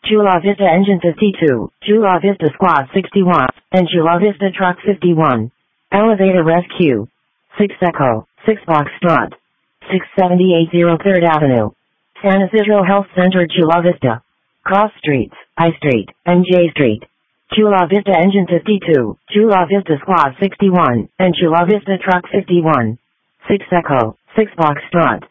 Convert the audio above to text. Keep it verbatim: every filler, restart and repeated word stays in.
Chula Vista Engine fifty-two, Chula Vista Squad sixty-one, and Chula Vista Truck fifty-one. Elevator Rescue. six Echo, six Foxtrot. six seventy-eight oh third Avenue. San Isidro Health Center Chula Vista. Cross Streets, I Street, and J Street. Chula Vista Engine fifty-two, Chula Vista Squad sixty-one, and Chula Vista Truck fifty-one. six Echo, six Foxtrot.